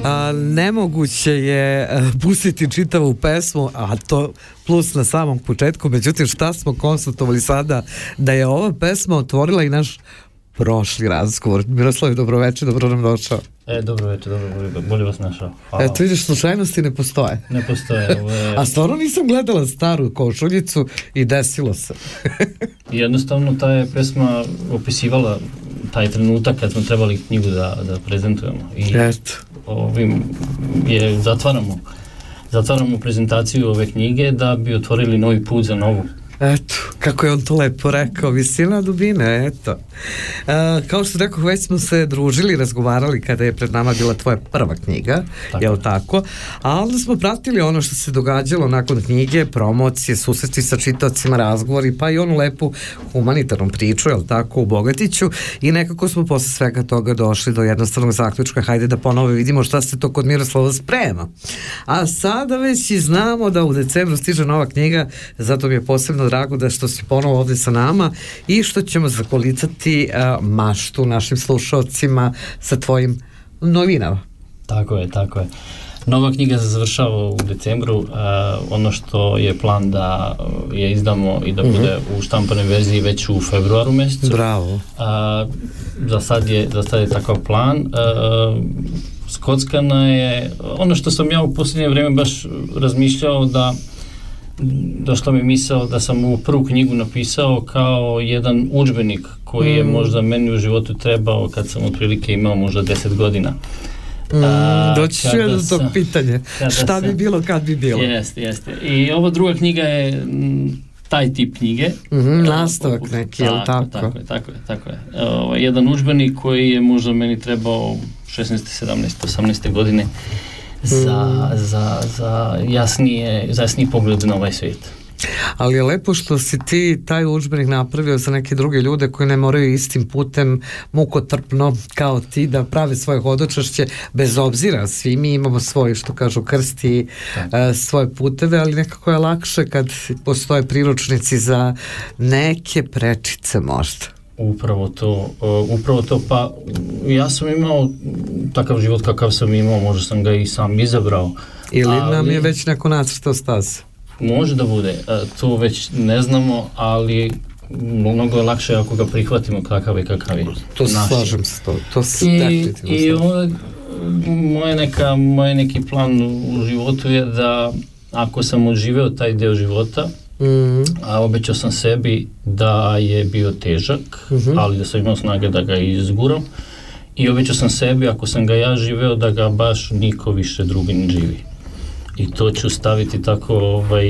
Nemoguće je pustiti čitavu pesmu, a to plus na samom početku. Međutim, šta smo konstatovali sada, da je ova pesma otvorila i naš prošli razgovor. Miroslav, dobroveče, dobro nam došao. Dobroveče, bolje vas našao. Hvala. Eto, vidiš, slučajnosti ne postoje. Ne postoje. A stvarno nisam gledala staru košuljicu i desilo se. Jednostavno, ta je pesma opisivala taj trenutak kad smo trebali knjigu da prezentujemo. I eto. Ovim je zatvaramo prezentaciju ove knjige da bi otvorili novi put za novu. Eto, kako je on to lepo rekao, visina dubine, eto. Kao što rekao, već smo se družili, razgovarali kada je pred nama bila tvoja prva knjiga, jel tako? A onda smo pratili ono što se događalo nakon knjige, promocije, susreti sa čitaocima, razgovori, pa i onu lepu humanitarnu priču, jel tako, u Bogatiću, i nekako smo posle svega toga došli do jednostavnog zaključka, hajde da ponovo vidimo šta se to kod Miroslava sprema. A sada već i znamo da u decembru stiže nova knjiga, zato mi je posebno drago da što si ponovo ovdje sa nama i što ćemo zakolicati maštu našim slušalcima sa tvojim novinama. Tako je. Nova knjiga se završava u decembru. Ono što je plan da je izdamo i da bude u štampanoj verziji već u februaru mjesecu. Bravo. Za sad je takav plan. Skockana je ono što sam ja u posljednje vrijeme baš razmišljao, da došla mi misao da sam ovu prvu knjigu napisao kao jedan udžbenik koji je možda meni u životu trebao kad sam otprilike imao možda 10 godina. Doći ću ja do tog pitanja. Šta bi bilo kad bi bilo? Jeste. I ova druga knjiga je taj tip knjige. Nastavak neki, je li tako? Tako je. Jedan udžbenik koji je možda meni trebao 16, 17, 18 godine za jasniji pogled na ovaj svijet. Ali je lepo što si ti taj udžbenik napravio za neke druge ljude koji ne moraju istim putem mukotrpno kao ti da prave svoje hodočašće, bez obzira, svi mi imamo svoje, što kažu, krst i svoje puteve, ali nekako je lakše kad postoje priručnici za neke prečice možda. Upravo to, pa ja sam imao takav život kakav sam imao, možda sam ga i sam izabrao. Ili nam je već neko nacrtao staze? Može da bude, to već ne znamo, ali mnogo je lakše ako ga prihvatimo kakav je. To se slažem se, to se definitivno slažem. I moj neki plan u životu je da ako sam odživeo taj deo života, a obećao sam sebi da je bio težak, ali da sam imao snage da ga izguram, i obećao sam sebi, ako sam ga ja živeo, da ga baš niko više drugi ne živi. I to ću staviti tako